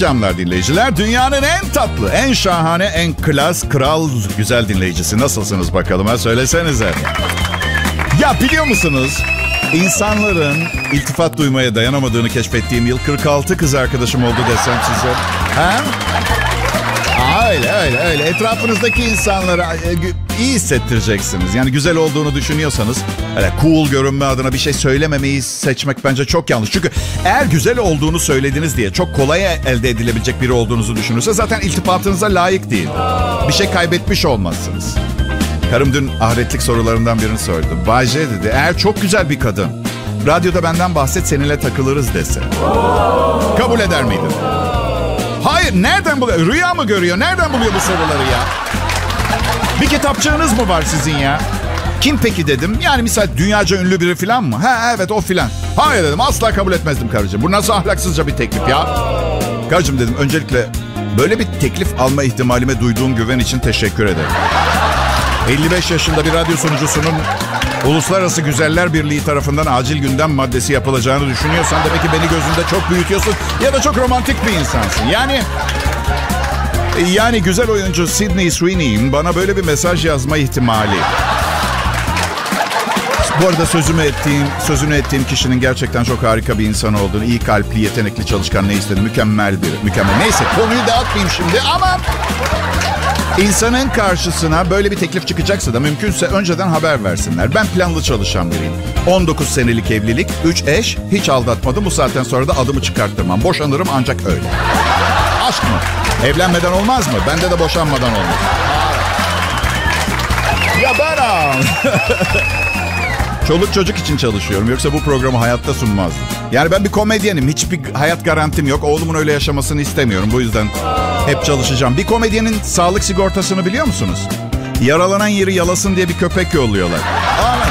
akşamlar dinleyiciler. Dünyanın en tatlı, en şahane, en klas, kral, güzel dinleyicisi. Nasılsınız bakalım ha? Söylesenize. Ya biliyor musunuz? İnsanların iltifat duymaya dayanamadığını keşfettiğim yıl 46 kız arkadaşım oldu desem size. Ha? Öyle. Etrafınızdaki insanlara iyi hissettireceksiniz. Yani güzel olduğunu düşünüyorsanız öyle cool görünme adına bir şey söylememeyi seçmek bence çok yanlış. Çünkü eğer güzel olduğunu söylediniz diye çok kolay elde edilebilecek biri olduğunuzu düşünürse zaten iltifatınıza layık değil. Bir şey kaybetmiş olmazsınız. Karım dün ahiretlik sorularından birini sordu. Bay J dedi, eğer çok güzel bir kadın radyoda benden bahset seninle takılırız dese. Kabul eder miydin? Hayır, nereden buluyor? Rüya mı görüyor? Nereden buluyor bu soruları ya? Bir kitapçığınız mı var sizin ya? Kim peki dedim. Yani misal dünyaca ünlü biri falan mı? Ha evet o filan. Hayır dedim, asla kabul etmezdim karıcığım. Bu nasıl ahlaksızca bir teklif ya? Karıcığım dedim, öncelikle böyle bir teklif alma ihtimalime duyduğun güven için teşekkür ederim. 55 yaşında bir radyo sunucusunun Uluslararası Güzeller Birliği tarafından acil gündem maddesi yapılacağını düşünüyorsan demek ki beni gözünde çok büyütüyorsun ya da çok romantik bir insansın. Yani güzel oyuncu Sydney Sweeney'in bana böyle bir mesaj yazma ihtimali. Bu arada sözünü ettiğim kişinin gerçekten çok harika bir insan olduğunu, iyi kalpli, yetenekli, çalışkan, ne istedi, mükemmel. Neyse, konuyu dağıtmayayım şimdi ama insanın karşısına böyle bir teklif çıkacaksa da mümkünse önceden haber versinler. Ben planlı çalışan biriyim. 19 senelik evlilik, 3 eş, hiç aldatmadım. Bu saatten sonra da adımı çıkarttırmam. Boşanırım ancak öyle. Aşk mı? Evlenmeden olmaz mı? Bende de boşanmadan olmaz. Ya ben çoluk çocuk için çalışıyorum. Yoksa bu programı hayatta sunmazdım. Yani ben bir komedyenim. Hiçbir hayat garantim yok. Oğlumun öyle yaşamasını istemiyorum. Bu yüzden hep çalışacağım. Bir komedyenin sağlık sigortasını biliyor musunuz? Yaralanan yeri yalasın diye bir köpek yolluyorlar.